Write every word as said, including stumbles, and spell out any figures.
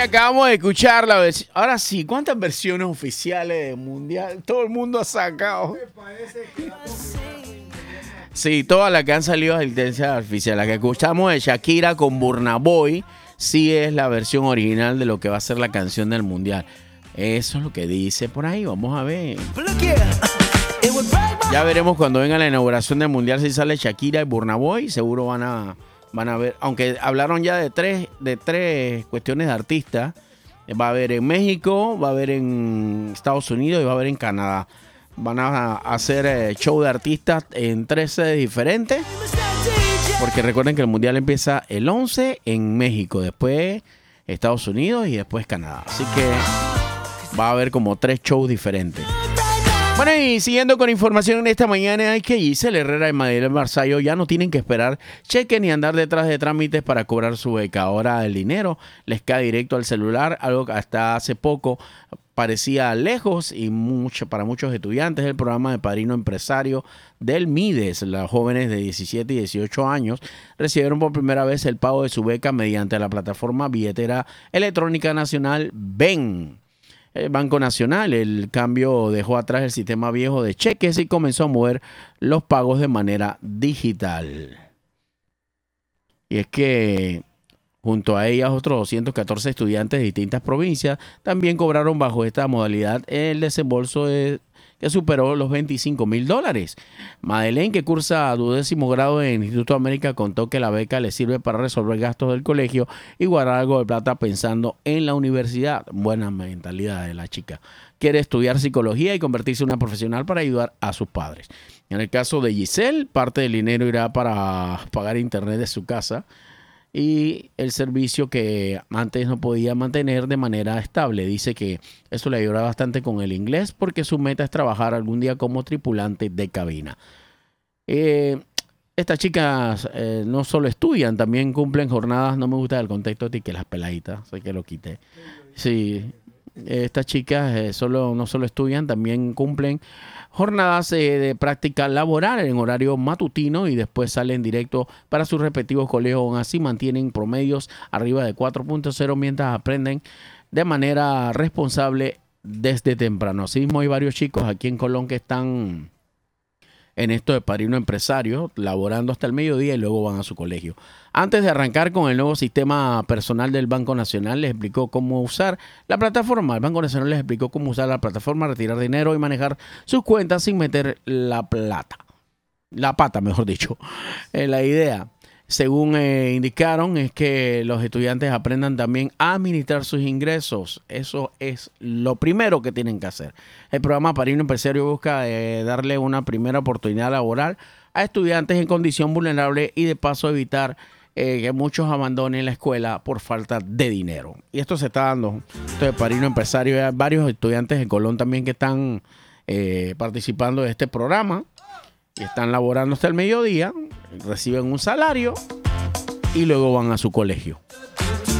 acabamos de escuchar la versión. Ahora sí, ¿cuántas versiones oficiales de Mundial? Todo el mundo ha sacado. Sí, todas las que han salido de inteligencia artificial. La que escuchamos de Shakira con Burna Boy, sí es la versión original de lo que va a ser la canción del Mundial. Eso es lo que dice por ahí. Vamos a ver. Ya veremos cuando venga la inauguración del Mundial si sale Shakira y Burna Boy. Seguro van a, van a ver. Aunque hablaron ya de tres, de tres cuestiones de artistas. Va a haber en México, va a haber en Estados Unidos y va a haber en Canadá. Van a hacer show de artistas en tres sedes diferentes. Porque recuerden que el Mundial empieza el once en México, después Estados Unidos y después Canadá. Así que va a haber como tres shows diferentes. Bueno, y siguiendo con información en esta mañana, hay que Giselle Herrera y Madeleine Barzallo ya no tienen que esperar cheques ni andar detrás de trámites para cobrar su beca. Ahora el dinero les cae directo al celular, algo que hasta hace poco parecía lejos y mucho para muchos estudiantes del programa de Padrino Empresario del MIDES. Los jóvenes de diecisiete y dieciocho años recibieron por primera vez el pago de su beca mediante la plataforma billetera electrónica nacional BEN. El Banco Nacional, el cambio dejó atrás el sistema viejo de cheques y comenzó a mover los pagos de manera digital. Y es que junto a ellas otros doscientos catorce estudiantes de distintas provincias también cobraron bajo esta modalidad el desembolso de, que superó los veinticinco mil dólares. Madeleine, que cursa duodécimo grado en el Instituto América, contó que la beca le sirve para resolver gastos del colegio y guardar algo de plata pensando en la universidad. Buena mentalidad de la chica. Quiere estudiar psicología y convertirse en una profesional para ayudar a sus padres. En el caso de Giselle, parte del dinero irá para pagar internet de su casa y el servicio que antes no podía mantener de manera estable. Dice que eso le ayudará bastante con el inglés porque su meta es trabajar algún día como tripulante de cabina. Eh, estas chicas eh, no solo estudian, también cumplen jornadas. No me gusta el contexto de que las peladitas, sé que lo quité. Sí, estas chicas eh, solo, no solo estudian, también cumplen jornadas eh, de práctica laboral en horario matutino y después salen directo para sus respectivos colegios. Aún así mantienen promedios arriba de cuatro punto cero mientras aprenden de manera responsable desde temprano. Así mismo hay varios chicos aquí en Colón que están en esto de Padrino Empresario, laborando hasta el mediodía y luego van a su colegio. Antes de arrancar con el nuevo sistema personal del Banco Nacional, les explicó cómo usar la plataforma. El Banco Nacional les explicó cómo usar la plataforma, retirar dinero y manejar sus cuentas sin meter la plata. La pata, mejor dicho. Eh, la idea, según eh, indicaron, es que los estudiantes aprendan también a administrar sus ingresos. Eso es lo primero que tienen que hacer. El programa Padrino Empresario busca eh, darle una primera oportunidad laboral a estudiantes en condición vulnerable y de paso evitar eh, que muchos abandonen la escuela por falta de dinero. Y esto se está dando. Esto de Padrino Empresario, hay varios estudiantes de Colón también que están eh, participando de este programa. Y están laborando hasta el mediodía, reciben un salario y luego van a su colegio.